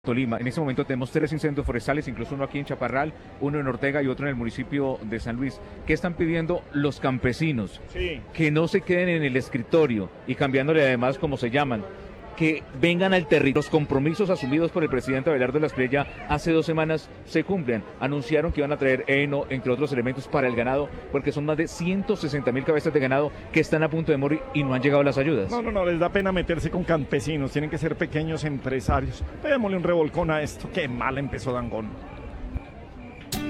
Tolima. En este momento tenemos 3 incendios forestales, incluso uno aquí en Chaparral, uno en Ortega y otro en el municipio de San Luis. ¿Qué están pidiendo los campesinos? Sí. Que no se queden en el escritorio y cambiándole además como se llaman, que vengan al territorio. Los compromisos asumidos por el presidente Abelardo Lasprilla hace 2 semanas se cumplen. Anunciaron que iban a traer heno, entre otros elementos, para el ganado, porque son más de 160.000 cabezas de ganado que están a punto de morir y no han llegado las ayudas. No, les da pena meterse con campesinos, tienen que ser pequeños empresarios. Démosle un revolcón a esto, qué mal empezó Dangond.